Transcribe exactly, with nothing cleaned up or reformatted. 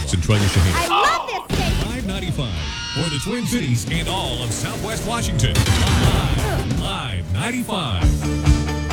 Fox and Trey Shaheen. I love this station. five ninety-five for the Twin Cities and all of Southwest Washington. Live, Live ninety-five.